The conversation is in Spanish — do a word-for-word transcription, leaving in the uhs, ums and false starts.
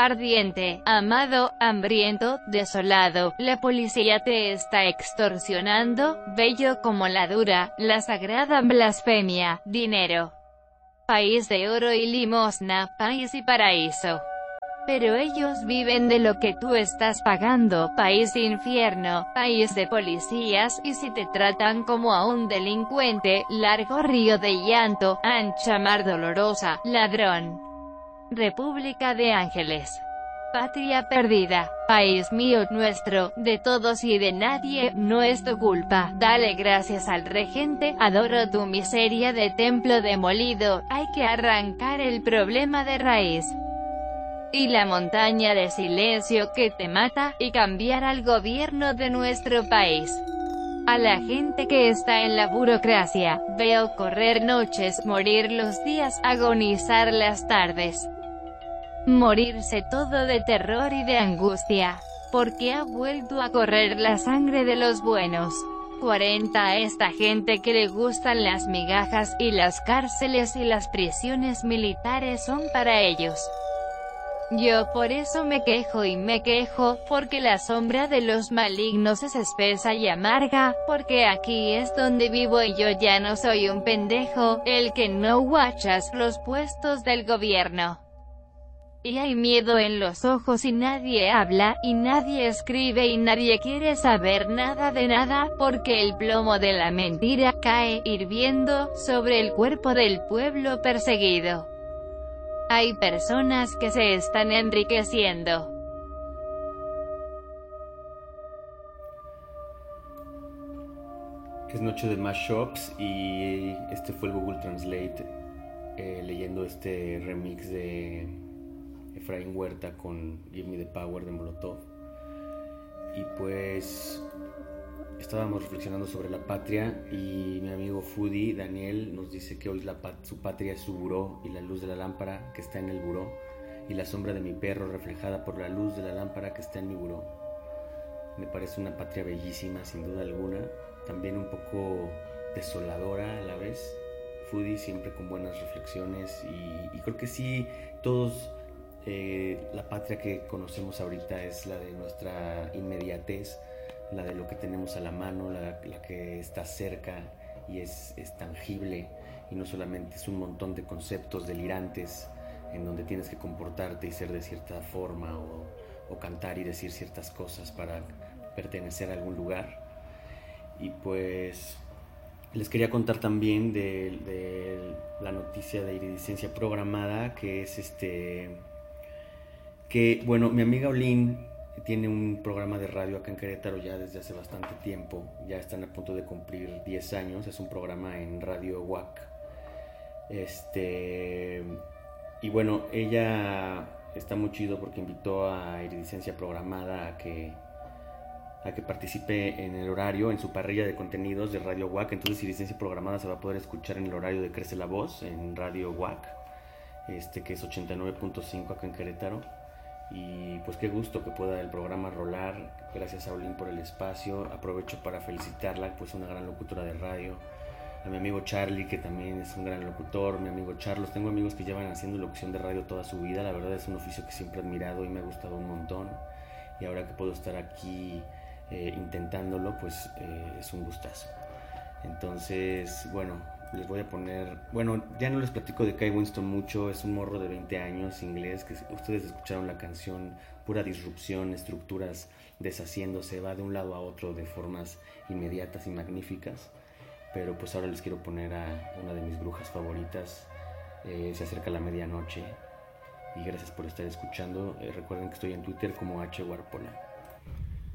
ardiente, amado, hambriento, desolado. La policía te está extorsionando, bello como la dura, la sagrada blasfemia, dinero. País de oro y limosna, país y paraíso. Pero ellos viven de lo que tú estás pagando, país infierno, país de policías, y si te tratan como a un delincuente, largo río de llanto, ancha mar dolorosa, ladrón. República de Ángeles. Patria perdida, país mío, nuestro, de todos y de nadie, no es tu culpa. Dale gracias al regente, adoro tu miseria de templo demolido, hay que arrancar el problema de raíz. Y la montaña de silencio que te mata, y cambiar al gobierno de nuestro país. A la gente que está en la burocracia, veo correr noches, morir los días, agonizar las tardes. Morirse todo de terror y de angustia. Porque ha vuelto a correr la sangre de los buenos. cuarenta a esta gente que le gustan las migajas, y las cárceles y las prisiones militares son para ellos. Yo por eso me quejo y me quejo, porque la sombra de los malignos es espesa y amarga, porque aquí es donde vivo y yo ya no soy un pendejo, el que no guachas los puestos del gobierno. Y hay miedo en los ojos y nadie habla, y nadie escribe y nadie quiere saber nada de nada, porque el plomo de la mentira cae, hirviendo, sobre el cuerpo del pueblo perseguido. Hay personas que se están enriqueciendo. Es noche de mashups y este fue el Google Translate eh, leyendo este remix de Efraín Huerta con Give Me the Power de Molotov. Y pues estábamos reflexionando sobre la patria y mi amigo Foodie, Daniel, nos dice que hoy la pat- su patria es su buró y la luz de la lámpara que está en el buró, y la sombra de mi perro reflejada por la luz de la lámpara que está en mi buró. Me parece una patria bellísima, sin duda alguna, también un poco desoladora a la vez. Foodie siempre con buenas reflexiones y, y creo que sí, todos eh, la patria que conocemos ahorita es la de nuestra inmediatez, la de lo que tenemos a la mano, la, la que está cerca y es, es tangible, y no solamente es un montón de conceptos delirantes en donde tienes que comportarte y ser de cierta forma o, o cantar y decir ciertas cosas para pertenecer a algún lugar. Y pues les quería contar también de, de la noticia de iridiscencia programada, que es este que bueno, mi amiga Olin tiene un programa de radio acá en Querétaro ya desde hace bastante tiempo, ya están a punto de cumplir diez años, es un programa en Radio U A C. Este, y bueno, ella está muy chido porque invitó a Iridiscencia Programada a que, a que participe en el horario, en su parrilla de contenidos de Radio U A C. Entonces Iridiscencia Programada se va a poder escuchar en el horario de Crece la Voz, en Radio U A C, este, que es ochenta y nueve punto cinco acá en Querétaro. Y pues qué gusto que pueda el programa rolar. Gracias a Olin por el espacio. Aprovecho para felicitarla, pues una gran locutora de radio. A mi amigo Charlie, que también es un gran locutor. Mi amigo Charlos. Tengo amigos que llevan haciendo locución de radio toda su vida. La verdad es un oficio que siempre he admirado y me ha gustado un montón. Y ahora que puedo estar aquí eh, intentándolo, pues eh, es un gustazo. Entonces, bueno, les voy a poner... Bueno, ya no les platico de Kai Winston mucho. Es un morro de veinte años, inglés, que ustedes escucharon la canción, pura disrupción, estructuras deshaciéndose, va de un lado a otro de formas inmediatas y magníficas. Pero pues ahora les quiero poner a una de mis brujas favoritas. Eh, se acerca la medianoche y gracias por estar escuchando. Eh, recuerden que estoy en Twitter como H Warpola.